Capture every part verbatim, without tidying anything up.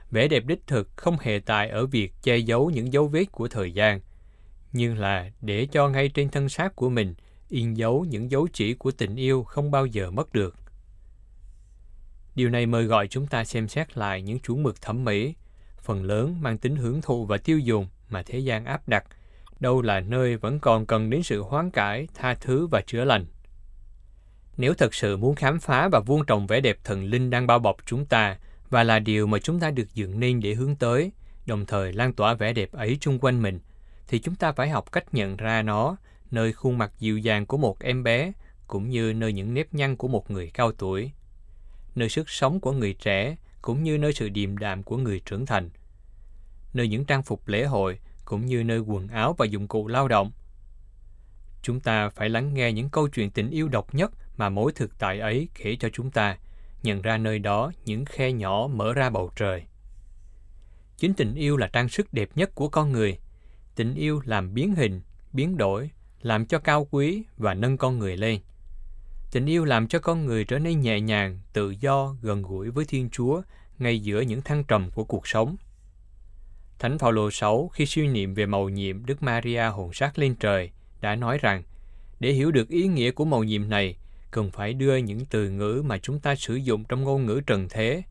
Vẻ đẹp đích thực không hề tại ở việc che giấu những dấu vết của thời gian, nhưng là để cho ngay trên thân xác của mình in dấu những dấu chỉ của tình yêu không bao giờ mất được. Điều này mời gọi chúng ta xem xét lại những chuẩn mực thẩm mỹ, phần lớn mang tính hưởng thụ và tiêu dùng mà thế gian áp đặt, đâu là nơi vẫn còn cần đến sự hoán cải, tha thứ và chữa lành. Nếu thật sự muốn khám phá và vuông trồng vẻ đẹp thần linh đang bao bọc chúng ta, và là điều mà chúng ta được dựng nên để hướng tới, đồng thời lan tỏa vẻ đẹp ấy chung quanh mình, thì chúng ta phải học cách nhận ra nó, nơi khuôn mặt dịu dàng của một em bé, cũng như nơi những nếp nhăn của một người cao tuổi, nơi sức sống của người trẻ, cũng như nơi sự điềm đạm của người trưởng thành, nơi những trang phục lễ hội, cũng như nơi quần áo và dụng cụ lao động. Chúng ta phải lắng nghe những câu chuyện tình yêu độc nhất mà mỗi thực tại ấy kể cho chúng ta, nhận ra nơi đó những khe nhỏ mở ra bầu trời. Chính tình yêu là trang sức đẹp nhất của con người. Tình yêu làm biến hình, biến đổi, làm cho cao quý và nâng con người lên. Tình yêu làm cho con người trở nên nhẹ nhàng, tự do, gần gũi với Thiên Chúa ngay giữa những thăng trầm của cuộc sống. Thánh Phaolô sáu khi suy niệm về mầu nhiệm Đức Maria hồn xác lên trời đã nói rằng, để hiểu được ý nghĩa của mầu nhiệm này, cần phải đưa những từ ngữ mà chúng ta sử dụng trong ngôn ngữ trần thế.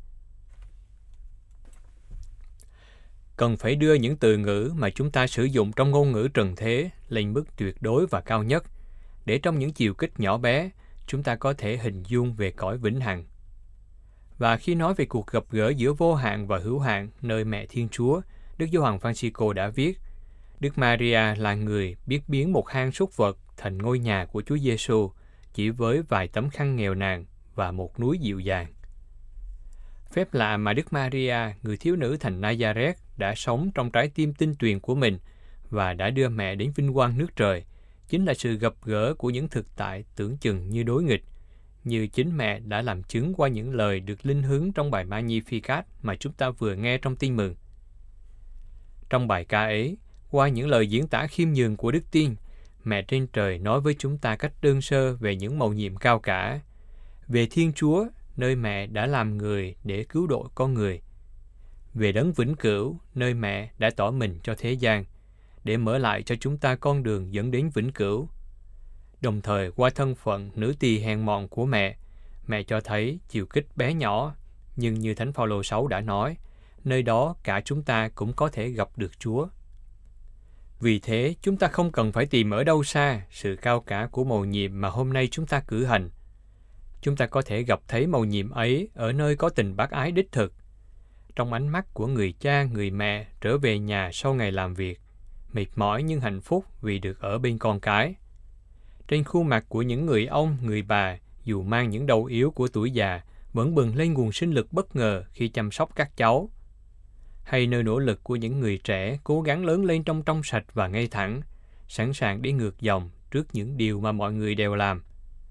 Cần phải đưa những từ ngữ mà chúng ta sử dụng trong ngôn ngữ trần thế lên mức tuyệt đối và cao nhất, để trong những chiều kích nhỏ bé, chúng ta có thể hình dung về cõi vĩnh hằng. Và khi nói về cuộc gặp gỡ giữa vô hạn và hữu hạn nơi Mẹ Thiên Chúa, Đức Gioan Francisco đã viết, Đức Maria là người biết biến một hang súc vật thành ngôi nhà của Chúa Giêsu chỉ với vài tấm khăn nghèo nàn và một núi dịu dàng. Phép lạ mà Đức Maria, người thiếu nữ thành Nazareth, đã sống trong trái tim tinh tuyền của mình và đã đưa mẹ đến vinh quang nước trời, chính là sự gặp gỡ của những thực tại tưởng chừng như đối nghịch, như chính mẹ đã làm chứng qua những lời được linh hướng trong bài Magnificat mà chúng ta vừa nghe trong tin mừng. Trong bài ca ấy, qua những lời diễn tả khiêm nhường của Đức Tiên, Mẹ trên trời nói với chúng ta cách đơn sơ về những mầu nhiệm cao cả, về Thiên Chúa, nơi mẹ đã làm người để cứu độ con người, về đấng vĩnh cửu, nơi mẹ đã tỏ mình cho thế gian, để mở lại cho chúng ta con đường dẫn đến vĩnh cửu. Đồng thời, qua thân phận nữ tỳ hèn mọn của mẹ, mẹ cho thấy chiều kích bé nhỏ, nhưng như Thánh Phaolô sáu đã nói, nơi đó cả chúng ta cũng có thể gặp được Chúa. Vì thế, chúng ta không cần phải tìm ở đâu xa sự cao cả của mầu nhiệm mà hôm nay chúng ta cử hành. Chúng ta có thể gặp thấy mầu nhiệm ấy ở nơi có tình bác ái đích thực, trong ánh mắt của người cha, người mẹ trở về nhà sau ngày làm việc, mệt mỏi nhưng hạnh phúc vì được ở bên con cái. Trên khuôn mặt của những người ông, người bà, dù mang những đau yếu của tuổi già, vẫn bừng lên nguồn sinh lực bất ngờ khi chăm sóc các cháu. Hay nơi nỗ lực của những người trẻ cố gắng lớn lên trong trong sạch và ngay thẳng, sẵn sàng đi ngược dòng trước những điều mà mọi người đều làm.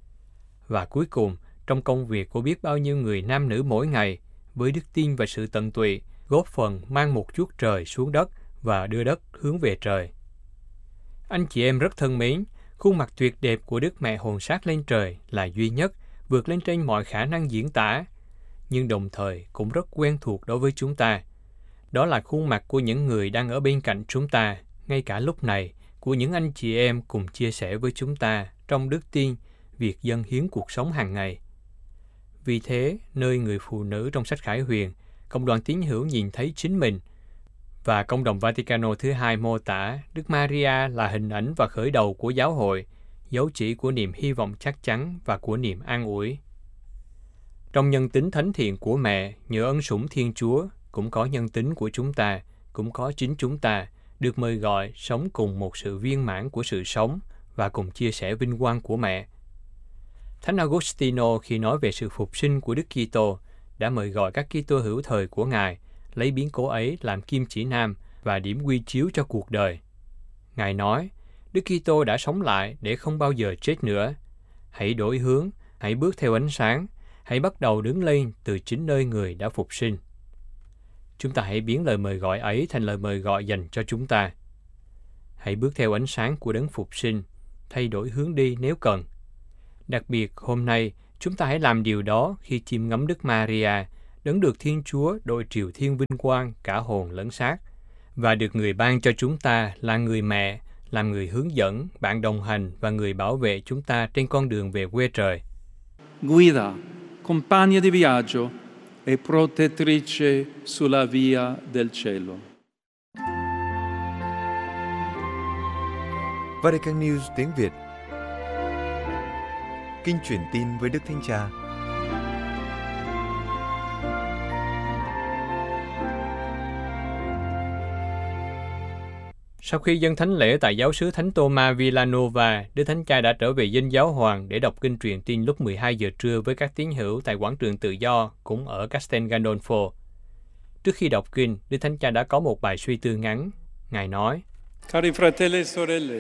Và cuối cùng, trong công việc của biết bao nhiêu người nam nữ mỗi ngày, với đức tin và sự tận tụy, góp phần mang một chút trời xuống đất và đưa đất hướng về trời. Anh chị em rất thân mến, khuôn mặt tuyệt đẹp của Đức Mẹ hồn xác lên trời là duy nhất, vượt lên trên mọi khả năng diễn tả, nhưng đồng thời cũng rất quen thuộc đối với chúng ta. Đó là khuôn mặt của những người đang ở bên cạnh chúng ta, ngay cả lúc này, của những anh chị em cùng chia sẻ với chúng ta trong đức tin, việc dâng hiến cuộc sống hàng ngày. Vì thế, nơi người phụ nữ trong sách Khải Huyền, Cộng đoàn Tín hữu nhìn thấy chính mình, và Công đồng Vaticano thứ hai mô tả Đức Maria là hình ảnh và khởi đầu của giáo hội, dấu chỉ của niềm hy vọng chắc chắn và của niềm an ủi. Trong nhân tính thánh thiện của mẹ, nhờ ân sủng Thiên Chúa, cũng có nhân tính của chúng ta, cũng có chính chúng ta, được mời gọi sống cùng một sự viên mãn của sự sống và cùng chia sẻ vinh quang của mẹ. Thánh Agostino khi nói về sự phục sinh của Đức Kitô đã mời gọi các Kitô hữu thời của Ngài lấy biến cố ấy làm kim chỉ nam và điểm quy chiếu cho cuộc đời. Ngài nói, Đức Kitô đã sống lại để không bao giờ chết nữa. Hãy đổi hướng, hãy bước theo ánh sáng, hãy bắt đầu đứng lên từ chính nơi người đã phục sinh. Chúng ta hãy biến lời mời gọi ấy thành lời mời gọi dành cho chúng ta. Hãy bước theo ánh sáng của đấng phục sinh, thay đổi hướng đi nếu cần. Đặc biệt hôm nay, chúng ta hãy làm điều đó khi chiêm ngắm Đức Maria, Đấng được Thiên Chúa đội triều thiên vinh quang cả hồn lẫn xác, và được Người ban cho chúng ta là người mẹ, làm người hướng dẫn, bạn đồng hành và người bảo vệ chúng ta trên con đường về quê trời. Guida, compagna di viaggio e protettrice sulla via del cielo. Vatican News tiếng Việt. Kinh truyền tin với Đức Thánh Cha. Sau khi dâng thánh lễ tại giáo xứ Thánh Tô-ma Villanova, Đức Thánh Cha đã trở về dinh giáo hoàng để đọc kinh truyền tin lúc mười hai giờ trưa với các tín hữu tại quảng trường Tự Do, cũng ở Castel Gandolfo. Trước khi đọc kinh, Đức Thánh Cha đã có một bài suy tư ngắn. Ngài nói: Cari fratelli e sorelle,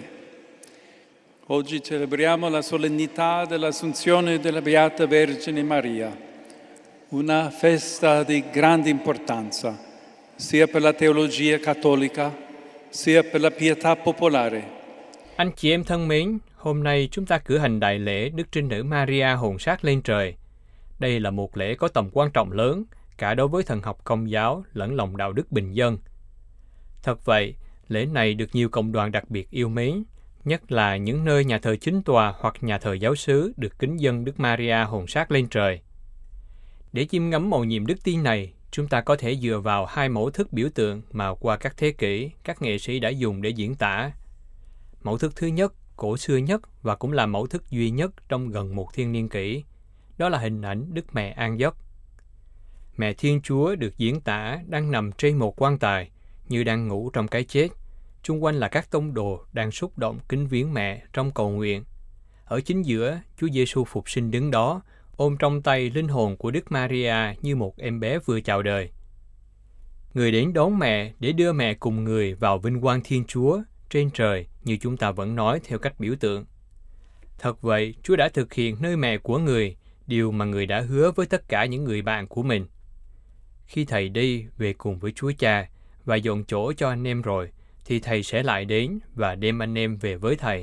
oggi celebriamo la solennità dell'Assunzione della Beata Vergine Maria, una festa di grande importanza, sia per la teologia cattolica, sia per la pietà popolare. Anh chị em thân mến, hôm nay chúng ta cử hành đại lễ Đức Trinh Nữ Maria hồn xác lên trời. Đây là một lễ có tầm quan trọng lớn, cả đối với thần học Công giáo lẫn lòng đạo đức bình dân. Thật vậy, lễ này được nhiều cộng đoàn đặc biệt yêu mến, nhất là những nơi nhà thờ chính tòa hoặc nhà thờ giáo xứ được kính dâng Đức Maria hồn xác lên trời. Để chiêm ngắm mầu nhiệm đức tin này, chúng ta có thể dựa vào hai mẫu thức biểu tượng mà qua các thế kỷ, các nghệ sĩ đã dùng để diễn tả. Mẫu thức thứ nhất, cổ xưa nhất và cũng là mẫu thức duy nhất trong gần một thiên niên kỷ, đó là hình ảnh Đức Mẹ an giấc. Mẹ Thiên Chúa được diễn tả đang nằm trên một quan tài, như đang ngủ trong cái chết. Xung quanh là các tông đồ đang xúc động kính viếng mẹ trong cầu nguyện. Ở chính giữa, Chúa Giêsu phục sinh đứng đó, ôm trong tay linh hồn của Đức Maria như một em bé vừa chào đời. Người đến đón mẹ để đưa mẹ cùng người vào vinh quang Thiên Chúa trên trời, như chúng ta vẫn nói theo cách biểu tượng. Thật vậy, Chúa đã thực hiện nơi mẹ của người, điều mà người đã hứa với tất cả những người bạn của mình. Khi Thầy đi về cùng với Chúa Cha và dọn chỗ cho anh em rồi, thì Thầy sẽ lại đến và đem anh em về với Thầy.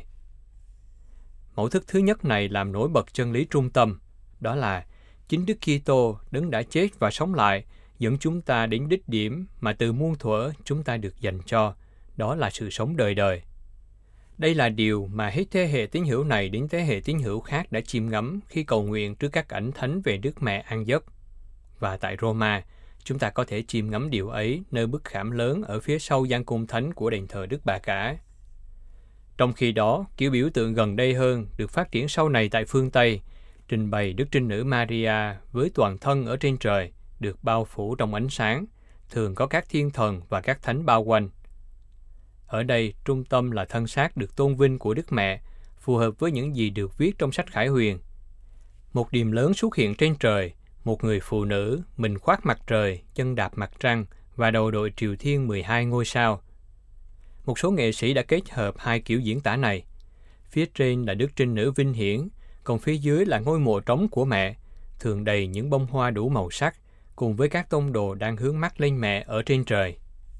Mẫu thức thứ nhất này làm nổi bật chân lý trung tâm, đó là chính Đức Kitô, Đấng đã chết và sống lại, dẫn chúng ta đến đích điểm mà từ muôn thuở chúng ta được dành cho, đó là sự sống đời đời. Đây là điều mà hết thế hệ tín hữu này đến thế hệ tín hữu khác đã chiêm ngắm khi cầu nguyện trước các ảnh thánh về Đức Mẹ an giấc. Và tại Roma, chúng ta có thể chiêm ngắm điều ấy nơi bức khảm lớn ở phía sau gian cung thánh của đền thờ Đức Bà Cả. Trong khi đó, kiểu biểu tượng gần đây hơn được phát triển sau này tại phương Tây, trình bày Đức Trinh Nữ Maria với toàn thân ở trên trời, được bao phủ trong ánh sáng, thường có các thiên thần và các thánh bao quanh. Ở đây, trung tâm là thân xác được tôn vinh của Đức Mẹ, phù hợp với những gì được viết trong sách Khải Huyền. Một điềm lớn xuất hiện trên trời, một người phụ nữ, mình khoác mặt trời, chân đạp mặt trăng và đầu đội triều thiên mười hai ngôi sao. Một số nghệ sĩ đã kết hợp hai kiểu diễn tả này. Phía trên là Đức Trinh Nữ vinh hiển, còn phía dưới là ngôi mộ trống của mẹ, thường đầy những bông hoa đủ màu sắc, cùng với các tông đồ đang hướng mắt lên mẹ ở trên trời.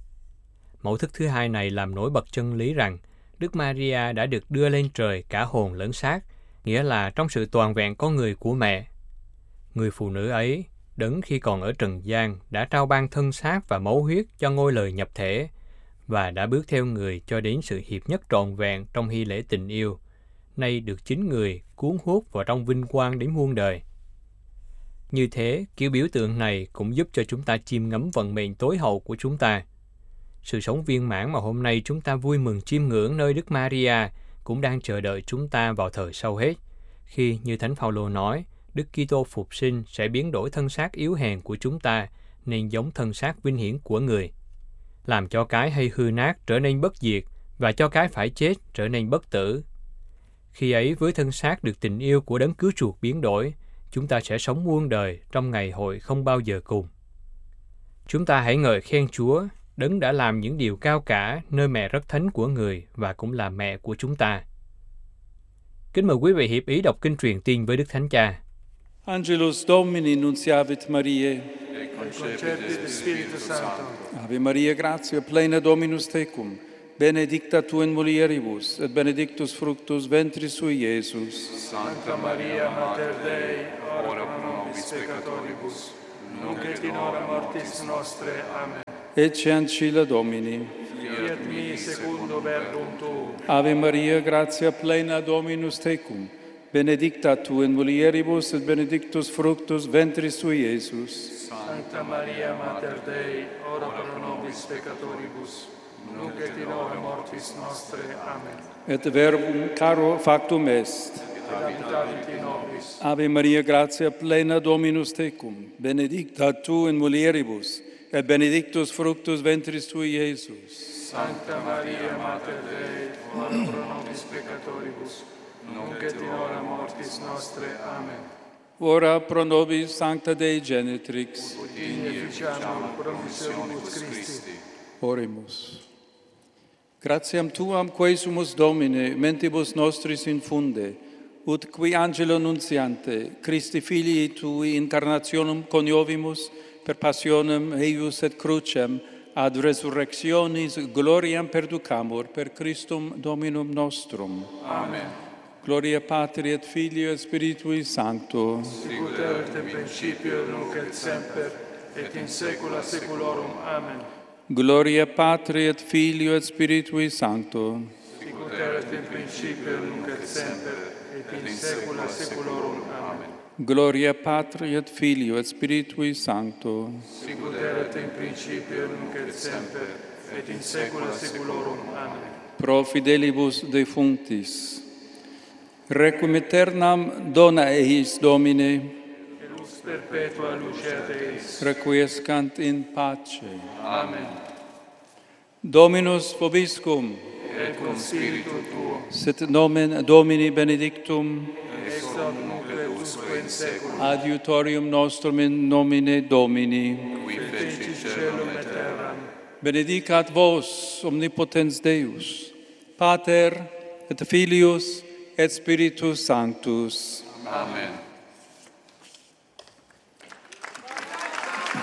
Mẫu thức thứ hai này làm nổi bật chân lý rằng Đức Maria đã được đưa lên trời cả hồn lẫn xác, nghĩa là trong sự toàn vẹn con người của mẹ. Người phụ nữ ấy, Đấng khi còn ở trần gian đã trao ban thân xác và máu huyết cho ngôi lời nhập thể, và đã bước theo người cho đến sự hiệp nhất trọn vẹn trong hy lễ tình yêu, nay được chính người cuốn hút vào trong vinh quang đến muôn đời. Như thế, kiểu biểu tượng này cũng giúp cho chúng ta chiêm ngắm vận mệnh tối hậu của chúng ta. Sự sống viên mãn mà hôm nay chúng ta vui mừng chiêm ngưỡng nơi Đức Maria cũng đang chờ đợi chúng ta vào thời sau hết, khi, như Thánh Phaolô nói, Đức Kitô phục sinh sẽ biến đổi thân xác yếu hèn của chúng ta nên giống thân xác vinh hiển của người, làm cho cái hay hư nát trở nên bất diệt và cho cái phải chết trở nên bất tử. Khi ấy, với thân xác được tình yêu của Đấng cứu chuộc biến đổi, chúng ta sẽ sống muôn đời trong ngày hội không bao giờ cùng. Chúng ta hãy ngợi khen Chúa, Đấng đã làm những điều cao cả nơi mẹ rất thánh của người và cũng là mẹ của chúng ta. Kính mời quý vị hiệp ý đọc kinh truyền tin với Đức Thánh Cha. Angelus Domini nunciavit Mariae, et concepit Spiritus Sancto. Ave Maria, gratia plena Dominus tecum, benedicta tu in mulieribus, et benedictus fructus ventris sui, Iesus. Santa Maria, Mater Dei, ora pro nobis peccatoribus, nunc et in hora mortis nostre. Amen. Ecce ancilla Domini. Fiat mi secundum verbum tuum. Ave Maria, gratia plena Dominus tecum, benedicta tu in mulieribus et benedictus fructus ventris tui, Iesus. Sancta Maria, Mater Dei, ora pro nobis peccatoribus, nunc et in hora mortis nostre. Amen. Et verbum caro factum est. Et habitavit in nobis. Ave Maria, gratia plena Dominus tecum, benedicta tu in mulieribus, et benedictus fructus ventris tui, Iesus. Sancta Maria, Mater Dei, ora pro nobis peccatoribus, nunc et in hora mortis nostre. Amen. Ora pro nobis sancta Dei Genetrix. Digne ficiamur promissionibus Christi. Oremus. Gratiam tuam quae sumus Domine, mentibus nostris infunde, ut qui angelo nuntiante, Christi filii tui incarnationem coniovimus per passionem eius et crucem, ad resurrectionis gloriam perducamur per Christum Dominum nostrum. Amen. Gloria Patri et Filio et Spiritui Sancto. Sicut erat in principio, nunc et semper, et in saecula saeculorum. Amen. Gloria Patri et Filio et Spiritui Sancto. Sicut erat in principio, nunc et semper, et in saecula saeculorum. Amen. Gloria Patri et Filio et Spiritui Sancto. Sicut erat in principio, nunc et semper, et in saecula saeculorum. Amen. Pro fidelibus defunctis. Requiem aeternam dona eis Domine. Et lux perpetua luceat eis. Requiescant in pace. Amen. Dominus vobiscum. Et cum spiritu tuo, Sit nomen Domini benedictum. ex hoc nunc et usque in saeculum. Adiutorium nostrum in nomine Domini. Qui feci caelum et terram. Benedicat vos omnipotens Deus, Pater et Filius et Spiritus Sanctus. Amen.